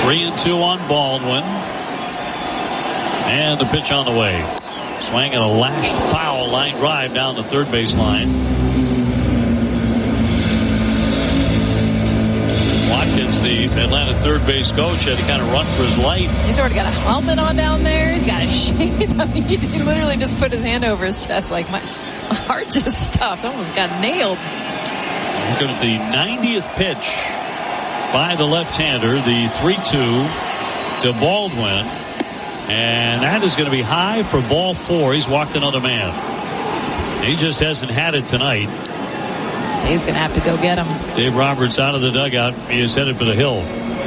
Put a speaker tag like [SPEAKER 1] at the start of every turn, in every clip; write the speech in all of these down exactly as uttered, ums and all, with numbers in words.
[SPEAKER 1] Three and two on Baldwin. And the pitch on the way. Swing and a lashed foul line drive down the third base line. Watkins, the Atlanta third base coach, had to kind of run for his life.
[SPEAKER 2] He's already got a helmet on down there. He's got his shades. I mean, he literally just put his hand over his chest like my, my heart just stopped. I almost got nailed.
[SPEAKER 1] Here comes the ninetieth pitch by the left-hander, the three two to Baldwin. And that is going to be high for ball four. He's walked another man. He just hasn't had it tonight.
[SPEAKER 2] Dave's going to have to go get him.
[SPEAKER 1] Dave Roberts out of the dugout. He is headed for the hill.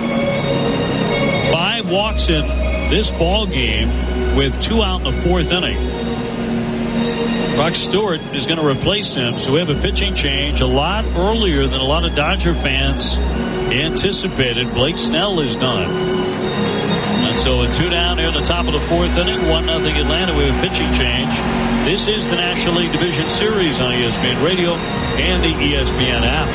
[SPEAKER 1] Five walks in this ball game with two out in the fourth inning. Brock Stewart is going to replace him, so we have a pitching change a lot earlier than a lot of Dodger fans anticipated. Blake Snell is done. And so a two down here in the top of the fourth inning, one nothing Atlanta. We have a pitching change. This is the National League Division Series on E S P N Radio and the E S P N app.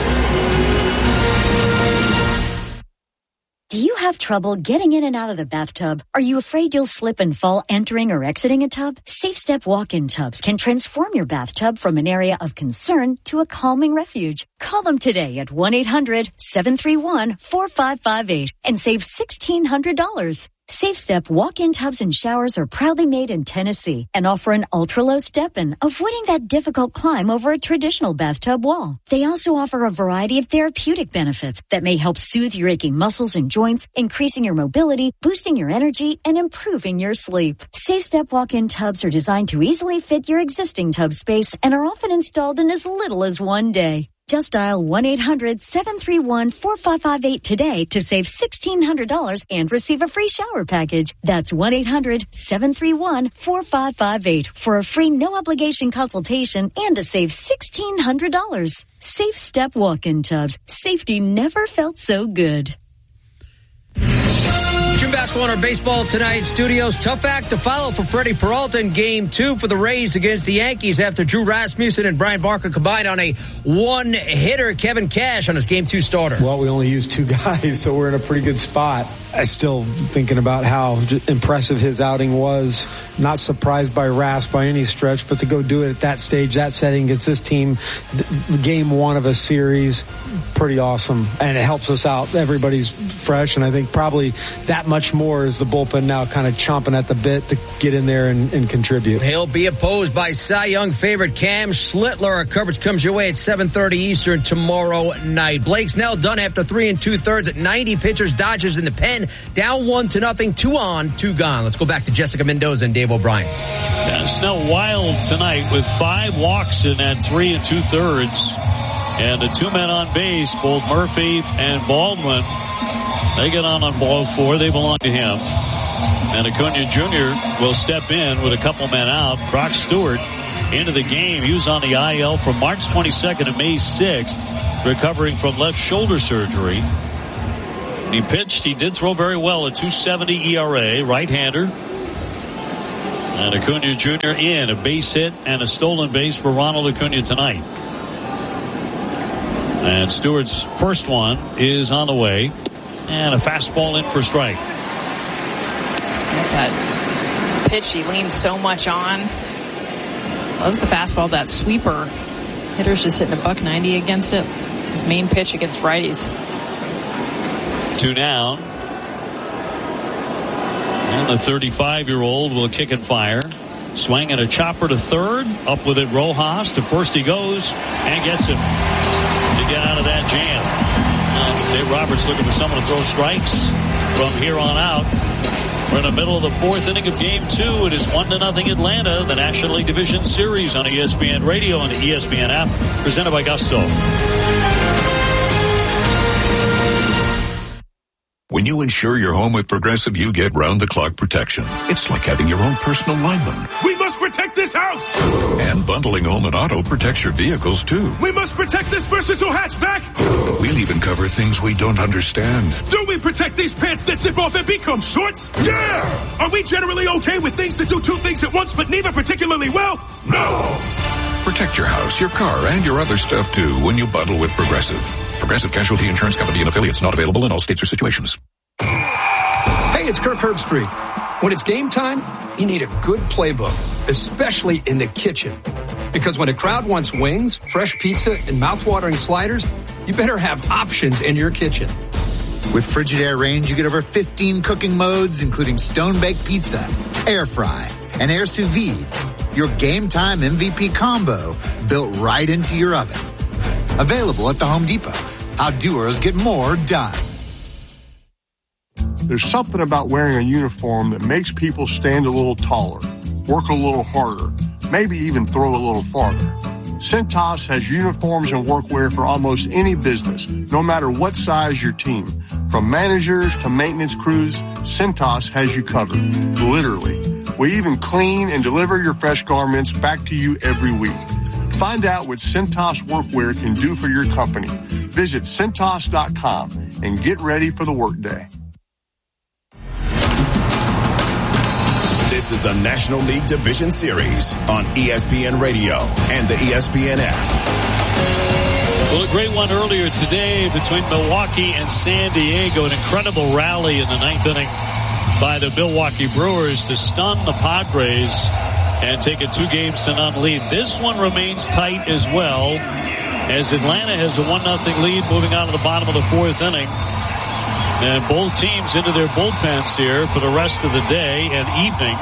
[SPEAKER 3] Do you have trouble getting in and out of the bathtub? Are you afraid you'll slip and fall entering or exiting a tub? Safe Step walk-in tubs can transform your bathtub from an area of concern to a calming refuge. Call them today at one eight hundred seven three one four five five eight and save sixteen hundred dollars. Safe Step walk-in tubs and showers are proudly made in Tennessee and offer an ultra-low step-in, avoiding that difficult climb over a traditional bathtub wall. They also offer a variety of therapeutic benefits that may help soothe your aching muscles and joints, increasing your mobility, boosting your energy, and improving your sleep. Safe Step walk-in tubs are designed to easily fit your existing tub space and are often installed in as little as one day. Just dial one eight hundred seven three one four five five eight today to save sixteen hundred dollars and receive a free shower package. That's one eight hundred seven three one four five five eight for a free no-obligation consultation and to save sixteen hundred dollars. Safe Step walk-in tubs. Safety never felt so good.
[SPEAKER 4] Jim Basketball in our baseball tonight studios. Tough act to follow for Freddie Peralta in game two for the Rays against the Yankees after Drew Rasmussen and Brian Barker combined on a one-hitter. Kevin Cash on his game two starter.
[SPEAKER 5] Well, we only used two guys, so we're in a pretty good spot. I still thinking about how impressive his outing was. Not surprised by Ras by any stretch, but to go do it at that stage, that setting, gets this team game one of a series, pretty awesome. And it helps us out. Everybody's fresh, and I think probably that much more is the bullpen now kind of chomping at the bit to get in there and, and contribute.
[SPEAKER 4] He'll be opposed by Cy Young favorite Cam Schlittler. Our coverage comes your way at seven thirty Eastern tomorrow night. Blake's now done after three and two-thirds at ninety pitchers. Dodgers in the pen, down one to nothing, two on, two gone. Let's go back to Jessica Mendoza and Dave O'Brien.
[SPEAKER 1] Yeah, Snell wild tonight with five walks in that three and two-thirds. And the two men on base, both Murphy and Baldwin, they get on on ball four. They belong to him. And Acuna Junior will step in with a couple men out. Brock Stewart into the game. He was on the I L from March twenty-second to May sixth, recovering from left shoulder surgery. He pitched. He did throw very well, a two seventy E R A, right-hander. And Acuna Junior in, a base hit and a stolen base for Ronald Acuna tonight. And Stewart's first one is on the way. And a fastball in for strike.
[SPEAKER 2] That's that pitch he leans so much on. Loves the fastball, that sweeper. Hitter's just hitting a buck ninety against it. It's his main pitch against righties.
[SPEAKER 1] Two down. And the thirty-five-year-old will kick and fire. Swing and a chopper to third. Up with it, Rojas. To first he goes and gets him to get out of that jam. Now, Dave Roberts looking for someone to throw strikes from here on out. We're in the middle of the fourth inning of game two. It is one to nothing Atlanta, the National League Division Series on E S P N Radio and the E S P N app, presented by Gusto.
[SPEAKER 6] When you insure your home with Progressive, you get round-the-clock protection. It's like having your own personal lineman.
[SPEAKER 7] We must protect this house!
[SPEAKER 6] And bundling home and auto protects your vehicles, too.
[SPEAKER 7] We must protect this versatile hatchback!
[SPEAKER 6] We'll even cover things we don't understand.
[SPEAKER 7] Do we protect these pants that zip off and become shorts? Yeah! Are we generally okay with things that do two things at once, but neither particularly well? No!
[SPEAKER 6] Protect your house, your car, and your other stuff, too, when you bundle with Progressive. Progressive Casualty Insurance Company and affiliates, not available in all states or situations.
[SPEAKER 8] Hey, it's Kirk Herbstreit. When it's game time, you need a good playbook, especially in the kitchen. Because when a crowd wants wings, fresh pizza, and mouth-watering sliders, you better have options in your kitchen.
[SPEAKER 9] With Frigidaire Range, you get over fifteen cooking modes, including stone-baked pizza, air fry, and air sous vide. Your game time M V P combo built right into your oven. Available at the Home Depot. How doers get more done.
[SPEAKER 10] There's something about wearing a uniform that makes people stand a little taller, work a little harder, maybe even throw a little farther. Cintas has uniforms and workwear for almost any business, no matter what size your team. From managers to maintenance crews, Cintas has you covered. Literally. We even clean and deliver your fresh garments back to you every week. Find out what Cintas workwear can do for your company. Visit Cintas dot com and get ready for the workday.
[SPEAKER 11] This is the National League Division Series on E S P N Radio and the E S P N app.
[SPEAKER 1] Well, a great one earlier today between Milwaukee and San Diego. An incredible rally in the ninth inning by the Milwaukee Brewers to stun the Padres and take a two games to none lead. This one remains tight as well, as Atlanta has a one nothing lead moving out of the bottom of the fourth inning. And both teams into their bullpens here for the rest of the day and evening.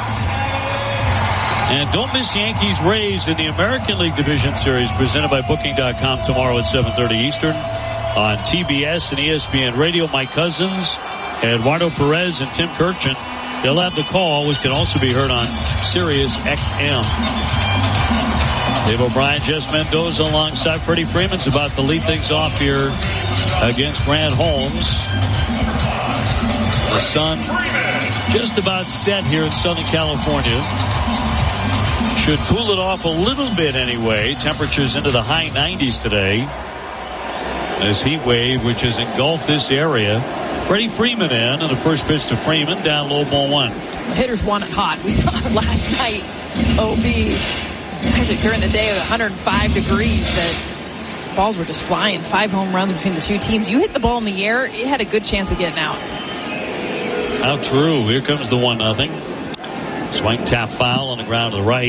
[SPEAKER 1] And don't miss Yankees Rays in the American League Division Series presented by Booking dot com tomorrow at seven thirty Eastern on T B S and E S P N Radio. Mike Cousins, Eduardo Perez, and Tim Kirchin. They'll have the call, which can also be heard on Sirius X M. Dave O'Brien, Jess Mendoza alongside Freddie Freeman's about to lead things off here against Grant Holmes. The sun just about set here in Southern California. Should cool it off a little bit anyway. Temperatures into the high nineties today. This heat wave, which has engulfed this area. Freddie Freeman in, and the first pitch to Freeman, down low, ball one.
[SPEAKER 2] The hitters want it hot. We saw it last night. O B, actually during the day of one hundred five degrees, that balls were just flying. Five home runs between the two teams. You hit the ball in the air, it had a good chance of getting out.
[SPEAKER 1] How true. Here comes the one nothing. Swing, tap, foul on the ground to the right.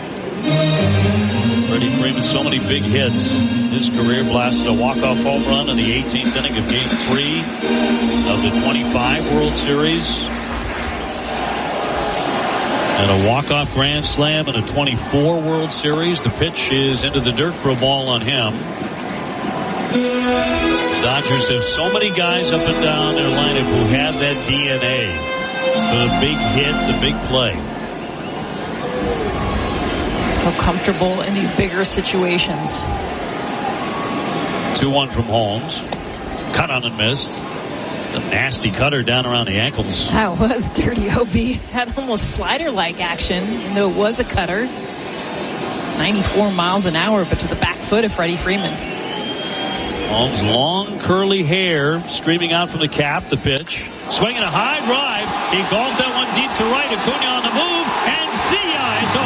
[SPEAKER 1] Freddie Freeman, so many big hits. His career blasted a walk-off home run in the eighteenth inning of Game three of the twenty-five World Series. And a walk-off grand slam in a twenty-four World Series. The pitch is into the dirt for a ball on him. Dodgers have so many guys up and down their lineup who have that D N A for the big hit, the big play.
[SPEAKER 2] So comfortable in these bigger situations.
[SPEAKER 1] two one from Holmes. Cut on and missed. It's a nasty cutter down around the ankles.
[SPEAKER 2] That was dirty. O B had almost slider-like action, even though it was a cutter. ninety-four miles an hour, but to the back foot of Freddie Freeman.
[SPEAKER 1] Holmes' long curly hair streaming out from the cap. The pitch. Swinging a high drive. He golfed that one deep to right. Acuna on the move. And see ya. It's a